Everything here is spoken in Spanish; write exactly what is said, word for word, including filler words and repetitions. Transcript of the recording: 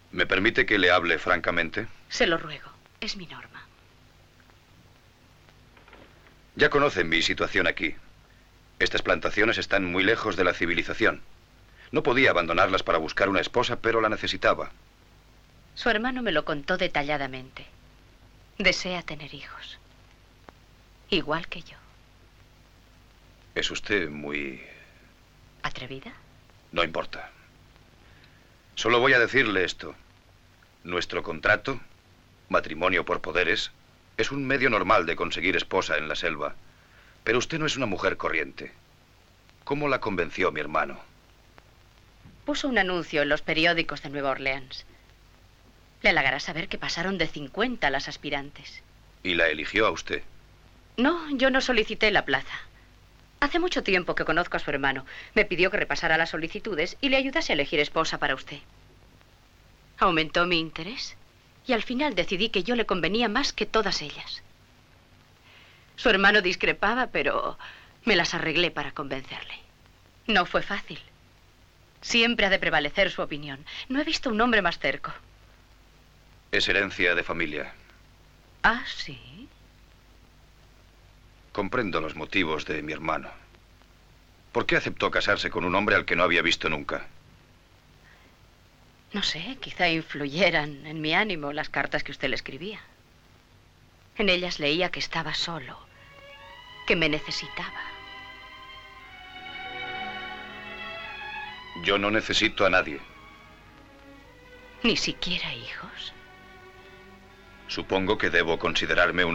¿Me permite que le hable francamente? Se lo ruego. Es mi norma. Ya conocen mi situación aquí. Estas plantaciones están muy lejos de la civilización. No podía abandonarlas para buscar una esposa, pero la necesitaba. Su hermano me lo contó detalladamente. Desea tener hijos. Igual que yo. Es usted muy... ¿Atrevida? No importa. Solo voy a decirle esto. Nuestro contrato, matrimonio por poderes, es un medio normal de conseguir esposa en la selva. Pero usted no es una mujer corriente. ¿Cómo la convenció mi hermano? Puso un anuncio en los periódicos de Nueva Orleans. Le halagará saber que pasaron de cincuenta las aspirantes. ¿Y la eligió a usted? No, yo no solicité la plaza. Hace mucho tiempo que conozco a su hermano. Me pidió que repasara las solicitudes y le ayudase a elegir esposa para usted. Aumentó mi interés y al final decidí que yo le convenía más que todas ellas. Su hermano discrepaba, pero me las arreglé para convencerle. No fue fácil. Siempre ha de prevalecer su opinión. No he visto un hombre más terco. Es herencia de familia. ¿Ah, sí? Comprendo los motivos de mi hermano. ¿Por qué aceptó casarse con un hombre al que no había visto nunca? No sé, quizá influyeran en mi ánimo las cartas que usted le escribía. En ellas leía que estaba solo, que me necesitaba. Yo no necesito a nadie. ¿Ni siquiera hijos? Supongo que debo considerarme un